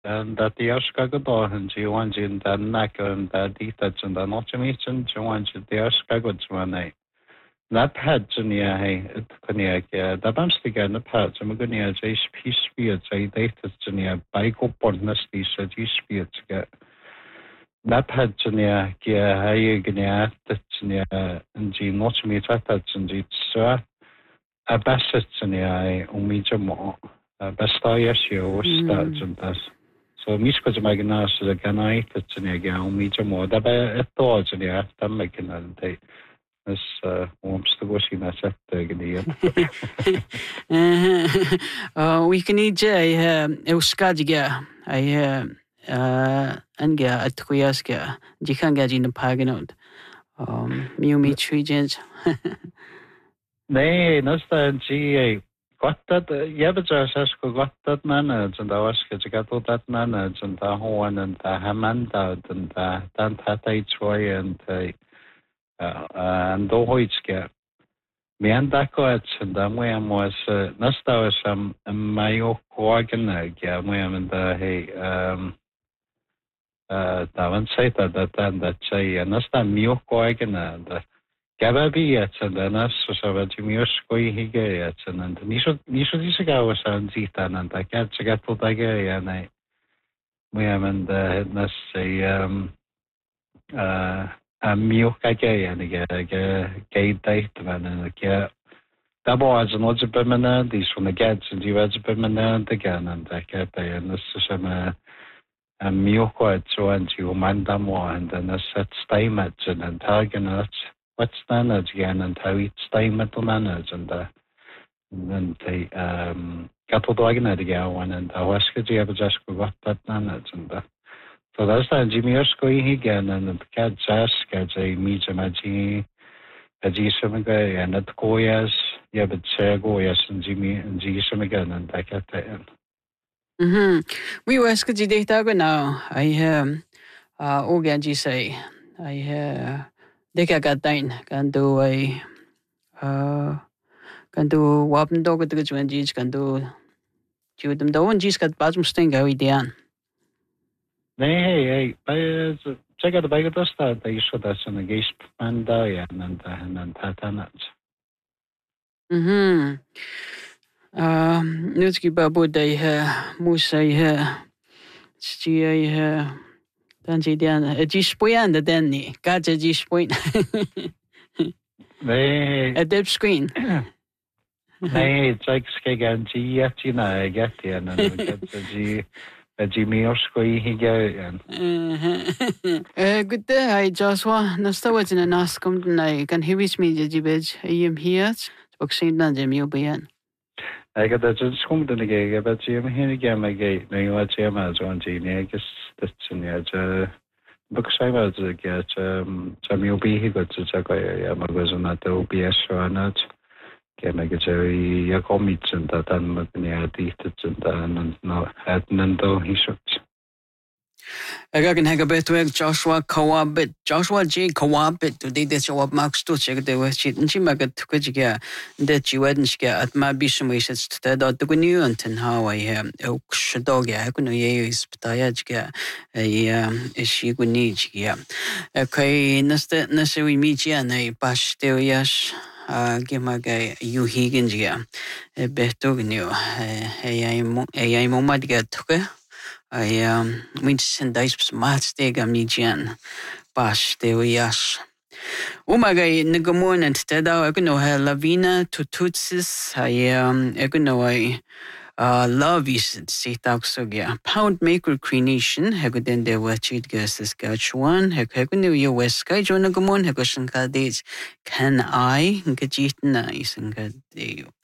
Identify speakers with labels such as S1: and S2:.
S1: and that the Ashkago and Jiwanjin, the Naka and the Dita and the Nochamitan, Jiwanjin, the Ashkago Juane. That had Junia, hey, Kaniak, the Bamstiga and the Pat, and Magunia, J. P. Spears, a data Junia, Bigo Portnesti, said you Spears get. That had Junia, Gia, Hayagania, that Junia, and G. Nochamitat, and G. Sir. A basit Junia, Umijamo, a Bastayasio, was starts and thus. So Misko Magnas is a Ganite Junia, Umijamo, the bear thoughts in the after making a day. As wants to go see that set again.
S2: We can eat Euskadiga. Anga at Kuyaska. Jikanga in the Paganod. Miumi Trijens.
S1: Nay, Nasta G. Got that Yabaja Sasko got that manage and the Waska got all that manage and the Hoan and the Hamanda and the Tantata Troy and the Hoitska. Me and Dako and the Moyam was Nasta was a Mayo Quagana, Moyam and the hey, Davan Saita that say, and Nasta Mio Quagana, the Gababi at and the Nasus of a Jimioskoi Hige at and Nisha Disiga was on Zitan and I can't get to Dagay and I Moyam and the Nas say, a Miokage and a gay date and a double as an odds permanent, these from the gets and you as permanent again and I get and this is a Mioko at so and you mandamo and then a set statement and target what's standards again and how it's statement to manage and then they got to dog again one and I was good you ever just got that manage and so that's the Jimmy Oskoi again, and the cat says, gets a meets a magi, a Gisamiga, and at Goyas, yeah, but say Goyas and Jimmy and Gisamigan, and I get that.
S2: We were sketchy data now. I hear Oganji say, I hear Dekagatine can do a can do Wappen dog at the Gis can do Judem Doan Gis got bottom sting out down.
S1: Hey, check out the bag of the start. They show us in the Gisp and Diane and Tatanats.
S2: Nutski Babu, they Musa, Stia, Danji Diana, a Gispoyan, the Danny, got a Gispoint. A deep screen.
S1: Hey, it's like Skaganji, Yatina, I get the and I get the G. Jimmy Oskoi Higa.
S2: Good day, I Joshua. Nasta was in an ascom tonight. Can he reach me, Jibej? I am here. Boxing down the Mubian.
S1: I got that just come to the gay, but Jim here again, my gate. No, you watch him as one genie. I guess that's in the Boxing was a get Samuel he got to Zagoya, Yamagazon at the OBS or not. Kemagajari Yakomits and that and Magnia Dieted and no had Nando he shot.
S2: I can hang a bit with Joshua Kawabit, Joshua J. Kawabit, today that's what Max to check the West and she magot to Kajika that you hadn't scare at my bishop wishes to the new and how I am Okshadoga, I couldn't use Ptayajga, a she would need ya. Okay, Nasa we meet ya and a bash still yes. Gimaga you Higgins, a betugnu, a moment get took. I went to send dice smart steg a median, bash de yash. Umaga Nigamon and Teda, I know her Lavina to Tutsis, I know I love is Sitaxogia. Pound maker creation, Heguden de Wachit Gas Saskatchewan, Hegunu US Sky Jonagamon, Hegoshan Kaldage, can I get it nice and get